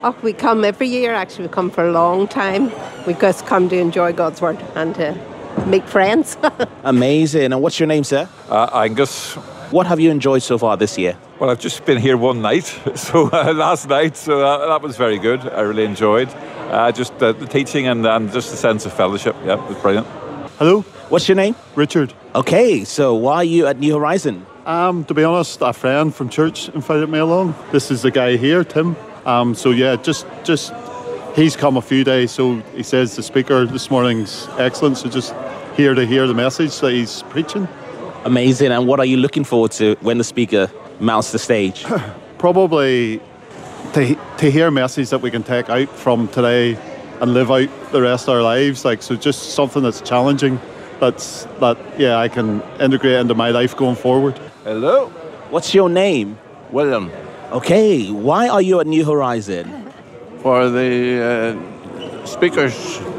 Oh, we come every year, actually. We come for a long time. We just come to enjoy God's Word and to make friends. Amazing. And what's your name, sir? Angus. What have you enjoyed so far this year? Well, I've just been here one night, so last night, so that was very good. I really enjoyed just the teaching and just the sense of fellowship. Yeah, it was brilliant. Hello. What's your name? Richard. Okay, so why are you at New Horizon? To be honest, a friend from church invited me along. This is the guy here, Tim. Just he's come a few days, so he says the speaker this morning's excellent, so just here to hear the message that he's preaching. Amazing. And what are you looking forward to when the speaker mounts the stage? Probably to hear a message that we can take out from today and live out the rest of our lives. So just something that's challenging, that I can integrate into my life going forward. Hello. What's your name? William. Okay, why are you at New Horizon? For the speakers,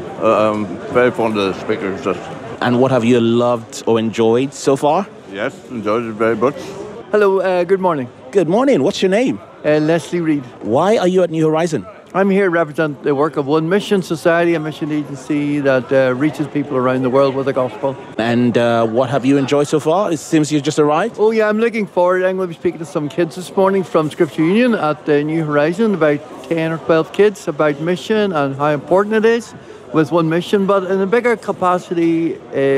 very fond of the speakers. And what have you loved or enjoyed so far? Yes, enjoyed it very much. Hello, good morning. Good morning, what's your name? Leslie Reid. Why are you at New Horizon? I'm here to represent the work of One Mission Society, a mission agency that reaches people around the world with the gospel. And what have you enjoyed so far? It seems you've just arrived. Oh yeah, I'm looking forward. I'm going to be speaking to some kids this morning from Scripture Union at New Horizon, about 10 or 12 kids, about mission and how important it is with One Mission, but in a bigger capacity,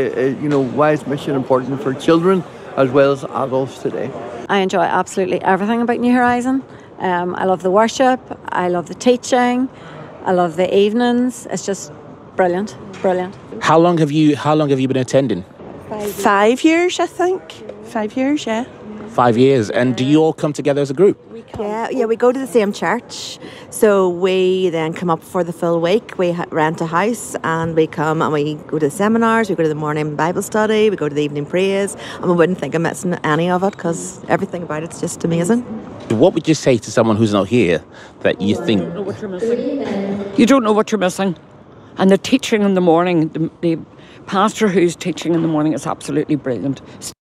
why is mission important for children as well as adults today? I enjoy absolutely everything about New Horizon. I love the worship, I love the teaching, I love the evenings. It's just brilliant. How long have you been attending? 5 years, I think. 5 years, yeah. 5 years. And do you all come together as a group? Yeah, we go to the same church. So we then come up for the full week. We rent a house and we come and we go to the seminars, we go to the morning Bible study, we go to the evening praise, and we wouldn't think of missing any of it because everything about it's just amazing. What would you say to someone who's not here that you think... You don't know what you're missing. You don't know what you're missing. And the teaching in the morning, the pastor who's teaching in the morning is absolutely brilliant.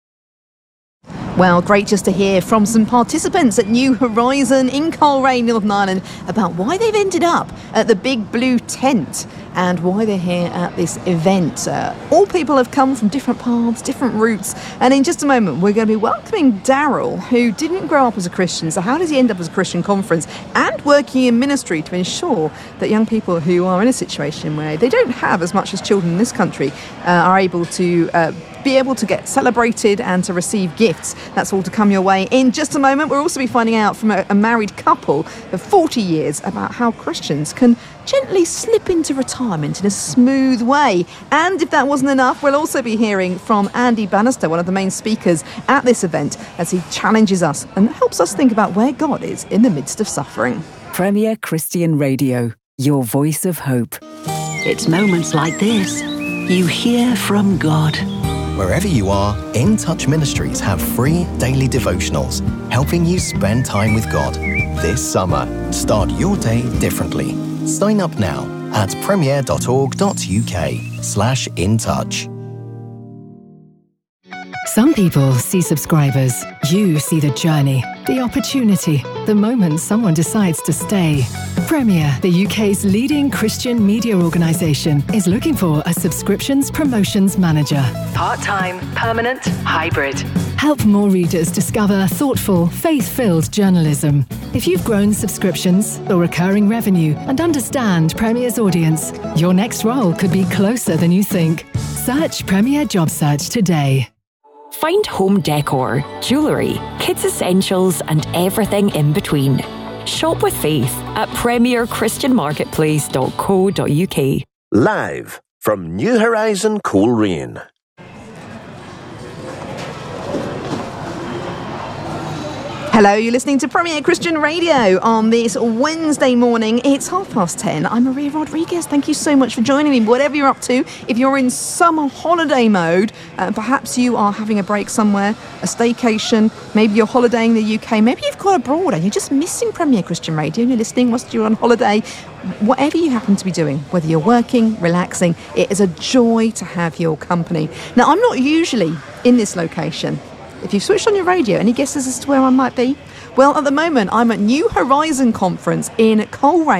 Well, great just to hear from some participants at New Horizon in Coleraine, Northern Ireland, about why they've ended up at the Big Blue Tent and why they're here at this event. All people have come from different paths, different routes, and in just a moment we're going to be welcoming Daryl, who didn't grow up as a Christian. So how does he end up as a Christian conference and working in ministry to ensure that young people who are in a situation where they don't have as much as children in this country are able to be able to get celebrated and to receive gifts? That's all to come your way in just a moment. We'll also be finding out from a married couple of 40 years about how Christians can gently slip into retirement in a smooth way. And if that wasn't enough, we'll also be hearing from Andy Bannister, one of the main speakers at this event, as he challenges us and helps us think about where God is in the midst of suffering. Premier Christian Radio, your voice of hope. It's moments like this you hear from God. Wherever you are, In Touch Ministries have free daily devotionals, helping you spend time with God. This summer, start your day differently. Sign up now at premier.org.uk/intouch. Some people see subscribers. You see the journey, the opportunity, the moment someone decides to stay. Premier, the UK's leading Christian media organisation, is looking for a subscriptions promotions manager. Part-time, permanent, hybrid. Help more readers discover thoughtful, faith-filled journalism. If you've grown subscriptions or recurring revenue and understand Premier's audience, your next role could be closer than you think. Search Premier Job Search today. Find home decor, jewellery, kids essentials and everything in between. Shop with faith at premierchristianmarketplace.co.uk. Live from New Horizon Coleraine. Hello, you're listening to Premier Christian Radio on this Wednesday morning. It's 10:30. I'm Maria Rodriguez. Thank you so much for joining me. Whatever you're up to, if you're in summer holiday mode, perhaps you are having a break somewhere, a staycation, maybe you're holidaying in the UK, maybe you've gone abroad and you're just missing Premier Christian Radio and you're listening whilst you're on holiday. Whatever you happen to be doing, whether you're working, relaxing, it is a joy to have your company. Now, I'm not usually in this location. If you've switched on your radio, any guesses as to where I might be? Well, at the moment, I'm at New Horizon Conference in Coleraine.